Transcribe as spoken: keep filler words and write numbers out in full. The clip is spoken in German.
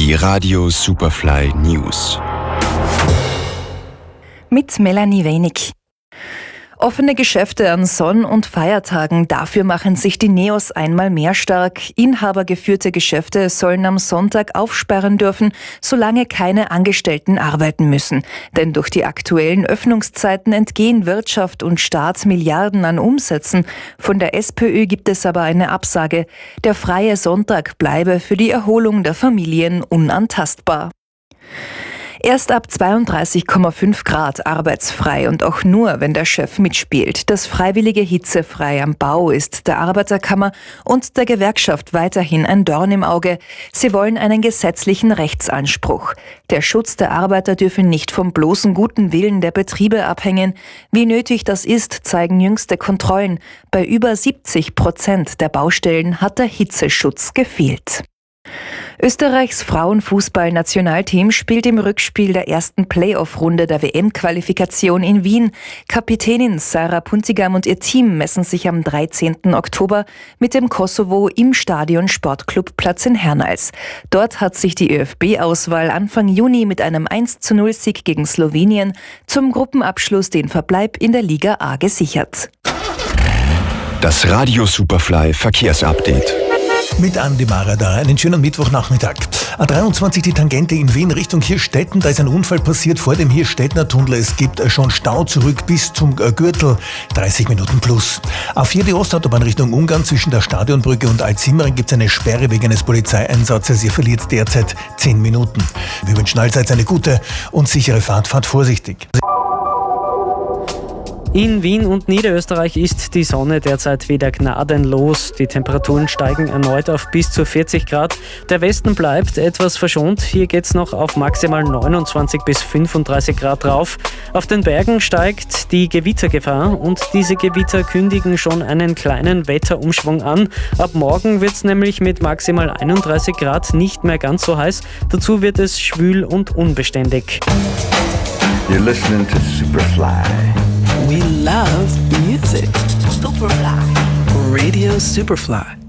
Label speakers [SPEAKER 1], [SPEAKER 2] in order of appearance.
[SPEAKER 1] Die Radio Superfly News.
[SPEAKER 2] Mit Melanie Wenig. Offene Geschäfte an Sonn- und Feiertagen, dafür machen sich die Neos einmal mehr stark. Inhabergeführte Geschäfte sollen am Sonntag aufsperren dürfen, solange keine Angestellten arbeiten müssen. Denn durch die aktuellen Öffnungszeiten entgehen Wirtschaft und Staat Milliarden an Umsätzen. Von der SPÖ gibt es aber eine Absage. Der freie Sonntag bleibe für die Erholung der Familien unantastbar. Erst ab zweiunddreißig Komma fünf Grad arbeitsfrei und auch nur, wenn der Chef mitspielt. Das freiwillige Hitzefrei am Bau ist der Arbeiterkammer und der Gewerkschaft weiterhin ein Dorn im Auge. Sie wollen einen gesetzlichen Rechtsanspruch. Der Schutz der Arbeiter dürfe nicht vom bloßen guten Willen der Betriebe abhängen. Wie nötig das ist, zeigen jüngste Kontrollen. Bei über siebzig Prozent der Baustellen hat der Hitzeschutz gefehlt. Österreichs Frauenfußball-Nationalteam spielt im Rückspiel der ersten Playoff-Runde der W M-Qualifikation in Wien. Kapitänin Sarah Puntigam und ihr Team messen sich am dreizehnten Oktober mit dem Kosovo im Stadion Sportclubplatz in Hernals. Dort hat sich die ÖFB-Auswahl Anfang Juni mit einem eins zu null Sieg gegen Slowenien zum Gruppenabschluss den Verbleib in der Liga A gesichert.
[SPEAKER 1] Das Radio Superfly Verkehrsupdate.
[SPEAKER 3] Mit Andi Maradar, einen schönen Mittwochnachmittag. A dreiundzwanzig die Tangente in Wien Richtung Hirstetten, da ist ein Unfall passiert vor dem Hirstettner Tunnel. Es gibt schon Stau zurück bis zum Gürtel, dreißig Minuten plus. A vier die Ostautobahn Richtung Ungarn zwischen der Stadionbrücke und Altsimmering gibt es eine Sperre wegen eines Polizeieinsatzes. Ihr verliert derzeit zehn Minuten. Wir wünschen allseits eine gute und sichere Fahrt. Fahrt vorsichtig.
[SPEAKER 4] In Wien und Niederösterreich ist die Sonne derzeit wieder gnadenlos. Die Temperaturen steigen erneut auf bis zu vierzig Grad. Der Westen bleibt etwas verschont. Hier geht's noch auf maximal neunundzwanzig bis fünfunddreißig Grad drauf. Auf den Bergen steigt die Gewittergefahr und diese Gewitter kündigen schon einen kleinen Wetterumschwung an. Ab morgen wird's nämlich mit maximal einunddreißig Grad nicht mehr ganz so heiß. Dazu wird es schwül und unbeständig.
[SPEAKER 5] You're listening to Superfly.
[SPEAKER 6] We love music. Superfly. Radio Superfly.